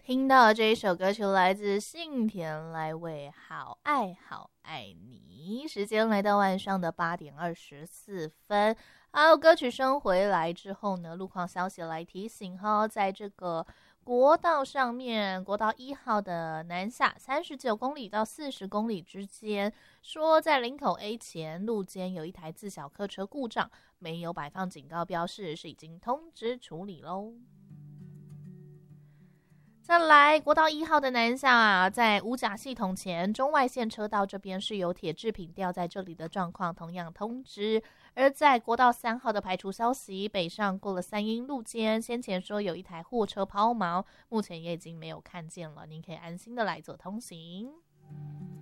听到这一首歌曲来自信田来未，好爱好爱你。时间来到晚上的8:24。好，歌曲声回来之后呢，路况消息来提醒哈，在这个国道上面，国道1号的南下39公里到40公里之间，说在林口 A 前路肩有一台自小客车故障，没有摆放警告标示，是已经通知处理喽。再来，国道1号的南下啊，在五甲系统前中外线车道这边是有铁制品掉在这里的状况，同样通知。而在国道3号的排除消息，北上过了三鶯路肩，先前说有一台货车抛锚，目前也已经没有看见了，您可以安心的来做通行。